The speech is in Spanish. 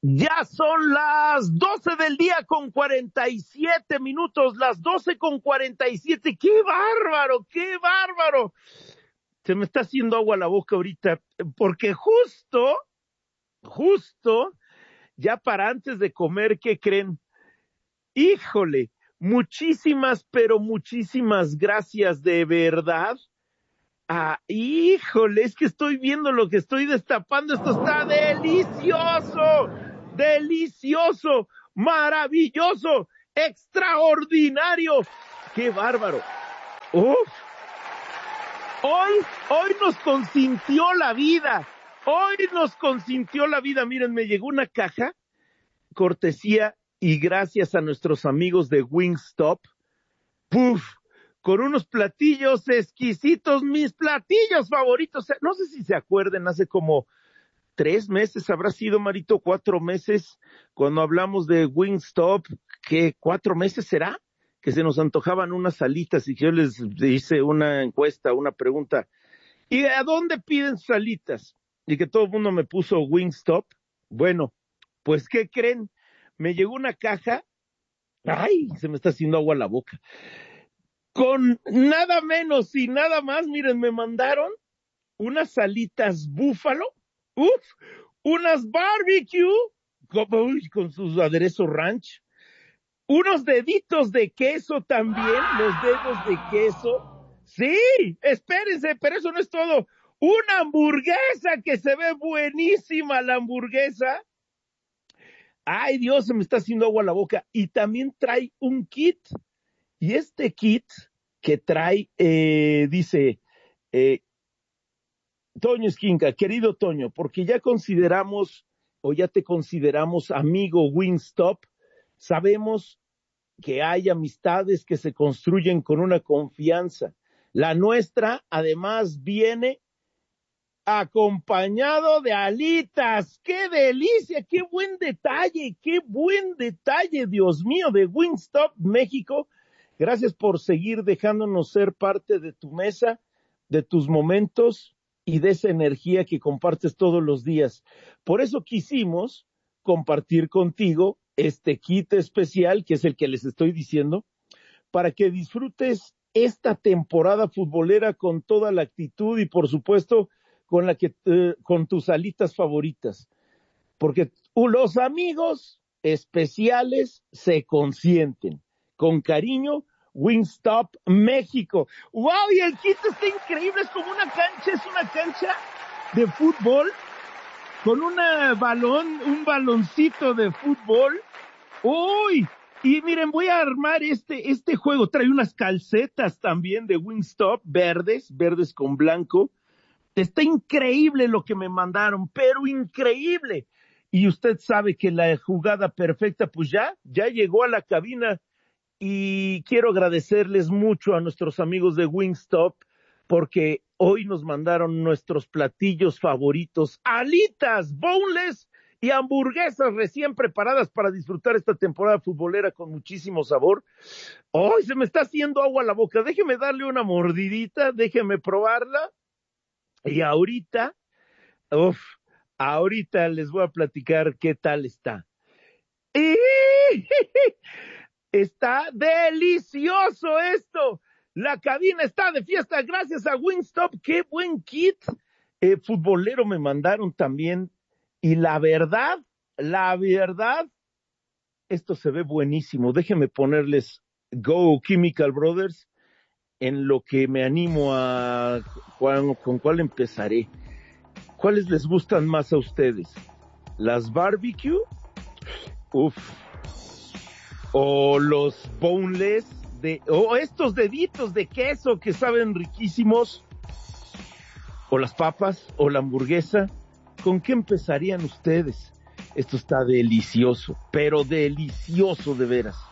Ya son las 12 del día con 47 minutos, las 12 con 47. ¡Qué bárbaro, qué bárbaro! Se me está haciendo agua la boca ahorita, porque justo, ya para antes de comer, ¿qué creen? Híjole, muchísimas, pero muchísimas gracias de verdad. Híjole, es que estoy viendo lo que estoy destapando. Esto está delicioso, delicioso, maravilloso, extraordinario. ¡Qué bárbaro! ¡Uf! Hoy nos consintió la vida. Hoy nos consintió la vida. Miren, me llegó una caja, cortesía y gracias a nuestros amigos de Wingstop. ¡Puf! Con unos platillos exquisitos, mis platillos favoritos. No sé si se acuerden, hace como 3 meses, habrá sido, Marito, 4 meses, cuando hablamos de Wingstop, ¿qué 4 meses será? Que se nos antojaban unas alitas y que yo les hice una encuesta, una pregunta, ¿y a dónde piden sus alitas? Y que todo el mundo me puso Wingstop. Bueno, pues, ¿qué creen? Me llegó una caja, ¡ay! Se me está haciendo agua la boca. Con nada menos y nada más, miren, me mandaron unas alitas búfalo, unas barbecue, con sus aderezos ranch, unos deditos de queso también, los dedos de queso. Sí, espérense, pero eso no es todo. Una hamburguesa que se ve buenísima la hamburguesa. Ay, Dios, se me está haciendo agua la boca. Y también trae un kit. Y este kit que trae, dice, Toño Esquinca, querido Toño, porque ya consideramos, o ya te consideramos amigo Wingstop, sabemos que hay amistades que se construyen con una confianza. La nuestra, además, viene acompañado de alitas. ¡Qué delicia! ¡Qué buen detalle, Dios mío, de Wingstop México! Gracias por seguir dejándonos ser parte de tu mesa, de tus momentos y de esa energía que compartes todos los días. Por eso quisimos compartir contigo este kit especial, que es el que les estoy diciendo, para que disfrutes esta temporada futbolera con toda la actitud y, por supuesto, con tus alitas favoritas. Porque los amigos especiales se consienten. Con cariño, Wingstop México. ¡Wow! Y el kit está increíble, es como una cancha de fútbol con un baloncito de fútbol. ¡Uy! Y miren, voy a armar este juego. Trae unas calcetas también de Wingstop, verdes con blanco. Está increíble lo que me mandaron, pero increíble. Y usted sabe que la jugada perfecta, pues ya llegó a la cabina. Y quiero agradecerles mucho a nuestros amigos de Wingstop porque hoy nos mandaron nuestros platillos favoritos, alitas, boneless y hamburguesas recién preparadas para disfrutar esta temporada futbolera con muchísimo sabor. ¡Ay, se me está haciendo agua la boca! Déjeme darle una mordidita, déjeme probarla. Y ahorita les voy a platicar qué tal está. Está delicioso esto. La cabina está de fiesta gracias a Wingstop. ¡Qué buen kit! Futbolero me mandaron también. Y la verdad, esto se ve buenísimo. Déjenme ponerles Go Chemical Brothers en lo que me animo ¿con cuál empezaré? ¿Cuáles les gustan más a ustedes? ¿Las barbecue? O los boneless o estos deditos de queso que saben riquísimos, o las papas, o la hamburguesa. ¿Con qué empezarían ustedes? Esto está delicioso, pero delicioso de veras.